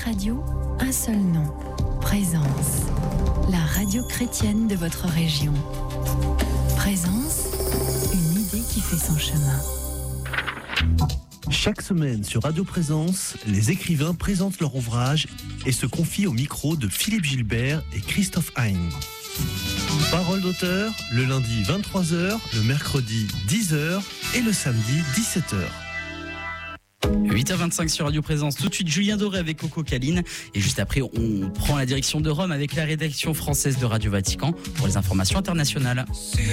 Radio, un seul nom, Présence. La radio chrétienne de votre région. Présence, une idée qui fait son chemin. Chaque semaine sur Radio Présence, les écrivains présentent leur ouvrage et se confient au micro de Philippe Gilbert et Christophe Hein. Parole d'auteur, le lundi 23h, le mercredi 10h et le samedi 17h. 8h25 sur Radio Présence. Tout de suite, Julien Doré avec Coco Caline. Et juste après, on prend la direction de Rome avec la rédaction française de Radio Vatican pour les informations internationales.